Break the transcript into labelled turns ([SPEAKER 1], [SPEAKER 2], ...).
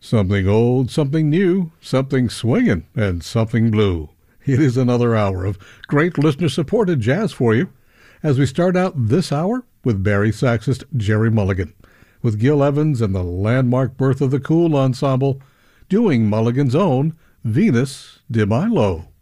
[SPEAKER 1] Something old, something new, something swinging, and something blue. It is another hour of great listener-supported jazz for you as we start out this hour with Barry saxist Gerry Mulligan, with Gil Evans and the landmark Birth of the Cool Ensemble doing Mulligan's own Venus de Milo.